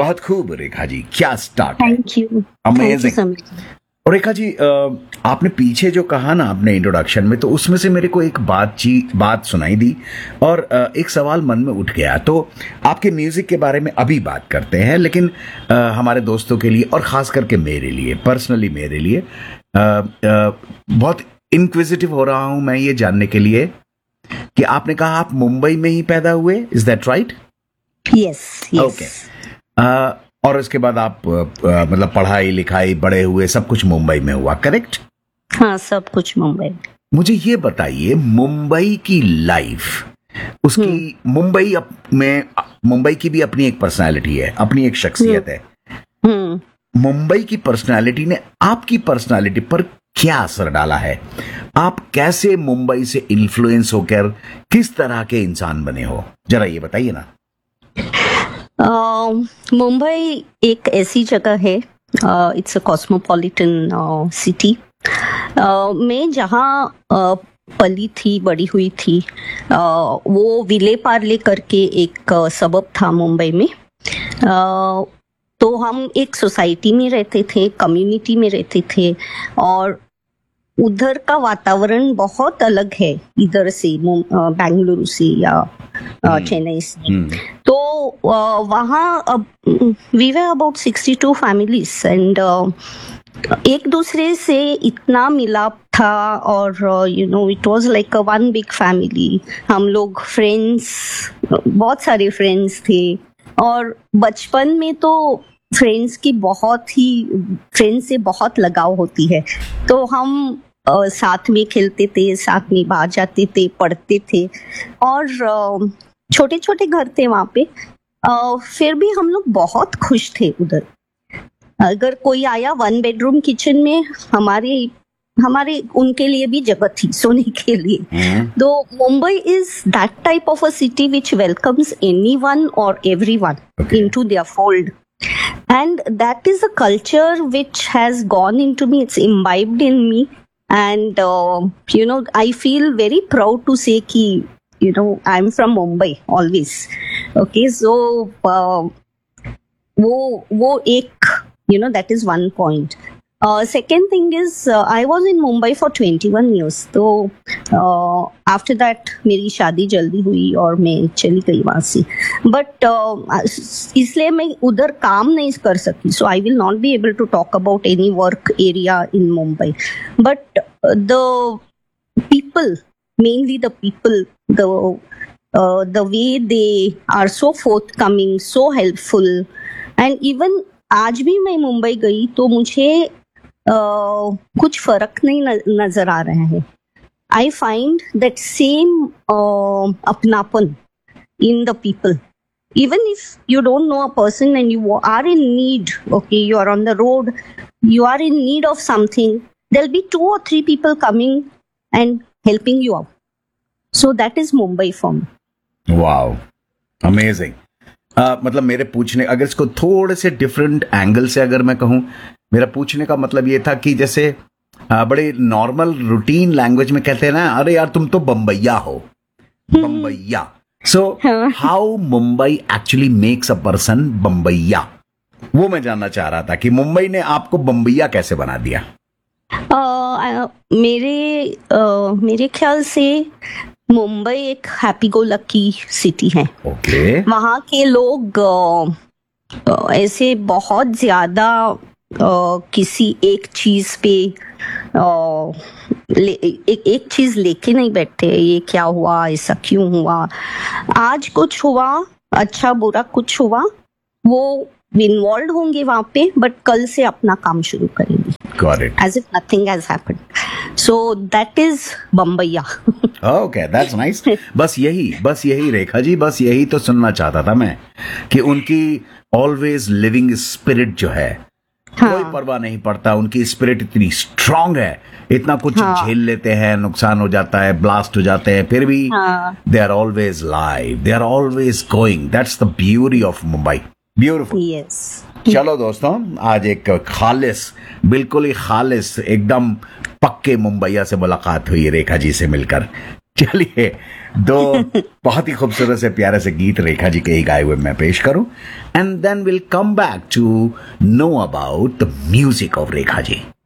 बहुत खूब रेखा जी, क्या स्टार्ट है। Thank you. अमेजिंग। और रेखा जी, आपने पीछे जो कहा ना अपने इंट्रोडक्शन में, तो उसमें से मेरे को एक बात सुनाई दी और एक सवाल मन में उठ गया। तो आपके म्यूजिक के बारे में अभी बात करते हैं, लेकिन हमारे दोस्तों के लिए और खास करके मेरे लिए, पर्सनली मेरे लिए बहुत इंक्विजिटिव हो रहा हूं मैं ये जानने के लिए कि आपने कहा आप मुंबई में ही पैदा हुए, is that right? Yes. Okay. और इसके बाद आप मतलब पढ़ाई लिखाई, बड़े हुए, सब कुछ मुंबई में हुआ, करेक्ट? हाँ, सब कुछ मुंबई। मुझे ये बताइए, मुंबई की लाइफ, उसकी मुंबई की भी अपनी एक पर्सनालिटी है, अपनी एक शख्सियत है। मुंबई की पर्सनालिटी ने आपकी पर्सनालिटी पर क्या असर डाला है? आप कैसे मुंबई से इन्फ्लुएंस होकर किस तरह के इंसान बने हो, जरा ये बताइए ना। मुंबई एक ऐसी जगह है, इट्स अ कॉस्मोपॉलिटन सिटी। मैं जहाँ पली थी, बड़ी हुई थी, वो विले पार्ले करके एक सबब था मुंबई में। तो हम एक सोसाइटी में रहते थे, कम्युनिटी में रहते थे, और उधर का वातावरण बहुत अलग है इधर से, बेंगलुरु से या चेन्नई से। तो वहाँ अब we were about 62 families and एक दूसरे से इतना मिलाप था, और you know it was like a one big family. हम लोग फ्रेंड्स, बहुत सारे फ्रेंड्स थे, और बचपन में तो फ्रेंड्स से बहुत लगाव होती है। तो हम साथ में खेलते थे, साथ में बाहर जाते थे, पढ़ते थे, और छोटे छोटे घर थे वहाँ पे। फिर भी हम लोग बहुत खुश थे उधर। अगर कोई आया 1 बेडरूम किचन में, हमारे उनके लिए भी जगह थी सोने के लिए। तो Mumbai is that type of a city which welcomes anyone और everyone into their fold, and that is a culture which has gone into me, it's imbibed in me, and you know, I feel very proud to say ki, you know, I'm from Mumbai always. Okay, so wo ek, you know, that is one point. Second thing is, I was in Mumbai for 21 years. तो after that मेरी शादी जल्दी हुई और मैं चली गई वहाँ से। But इसलिए मैं उधर काम नहीं कर सकती. So I will not be able to talk about any work area in Mumbai. But the people, mainly the people, the way they are so forthcoming, so helpful, and even आज भी मैं मुंबई गई तो मुझे कुछ फर्क नहीं नजर आ रहा है. I find that same अपनापन in the people. Even if you don't know a person and you are in need, okay, you are on the road, you are in need of something, there'll be 2 or 3 people coming and helping you out. So that is Mumbai for me. Wow, amazing. मतलब मेरे पूछने, अगर इसको थोड़े से different angle से अगर मैं कहूँ, मेरा पूछने का मतलब ये था कि जैसे बड़े नॉर्मल रूटीन लैंग्वेज में कहते हैं ना, अरे यार तुम तो बम्बैया हो, बम्बैया. So how Mumbai actually makes a person बम्बैया, वो मैं जानना चाह रहा था कि मुंबई ने आपको बम्बैया कैसे बना दिया. मेरे ख्याल से मुंबई एक हैप्पी गो लकी सिटी है. Okay. वहाँ के लोग ऐसे बहुत ज्यादा किसी एक चीज पे एक चीज लेके नहीं बैठते. ये क्या हुआ, ऐसा क्यों हुआ, आज कुछ हुआ, अच्छा बुरा कुछ हुआ, वो इन्वॉल्व होंगे वहां पे, बट कल से अपना काम शुरू करेंगे. Got it. As if nothing has happened. So that is Bambaiya. Okay, that's nice. बस यही रेखा जी, बस यही तो सुनना चाहता था मैं, कि उनकी ऑलवेज लिविंग स्पिरिट जो है, कोई परवाह नहीं पड़ता, उनकी स्पिरिट इतनी स्ट्रांग है, इतना कुछ झेल लेते हैं, नुकसान हो जाता है, ब्लास्ट हो जाते हैं, फिर भी they are always live, they are always going. That's the beauty of Mumbai. Beautiful. Yes. चलो दोस्तों, आज एक खालिस, बिल्कुल ही खालिस, एकदम पक्के मुंबईया से मुलाकात हुई रेखा जी से मिलकर. चलिए, दो बहुत ही खूबसूरत से प्यारे से गीत रेखा जी के ही गाए हुए मैं पेश करूं, and then will come back to know about the music of Rekha ji.